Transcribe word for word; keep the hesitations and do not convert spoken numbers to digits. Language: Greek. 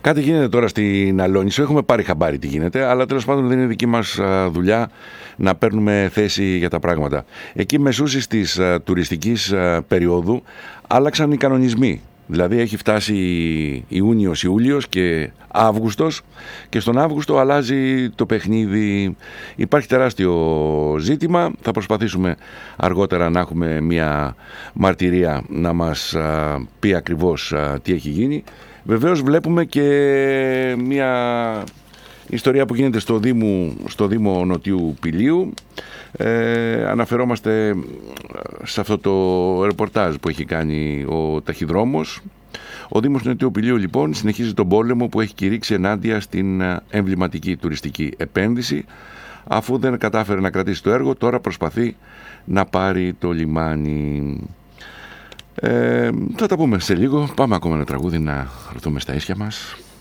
Κάτι γίνεται τώρα στην Αλόνισο, έχουμε πάρει χαμπάρι τι γίνεται, αλλά τέλος πάντων δεν είναι δική μας δουλειά να παίρνουμε θέση για τα πράγματα. Εκεί μεσούσης της τουριστικής περίοδου άλλαξαν οι κανονισμοί. Δηλαδή έχει φτάσει Ιούνιος, Ιούλιος και Αύγουστος και στον Αύγουστο αλλάζει το παιχνίδι. Υπάρχει τεράστιο ζήτημα. Θα προσπαθήσουμε αργότερα να έχουμε μια μαρτυρία να μας πει ακριβώς τι έχει γίνει. Βεβαίως βλέπουμε και μια ιστορία που γίνεται στο Δήμο, στο Δήμο Νοτιού Πηλίου. Ε, αναφερόμαστε σε αυτό το ρεπορτάζ που έχει κάνει ο Ταχυδρόμος. Ο Δήμος Νοτιού Πηλίου λοιπόν συνεχίζει τον πόλεμο που έχει κηρύξει ενάντια στην εμβληματική τουριστική επένδυση. Αφού δεν κατάφερε να κρατήσει το έργο, τώρα προσπαθεί να πάρει το λιμάνι. Ε, θα τα πούμε σε λίγο. Πάμε ακόμα ένα τραγούδι να ρωτούμε στα ίσια μας.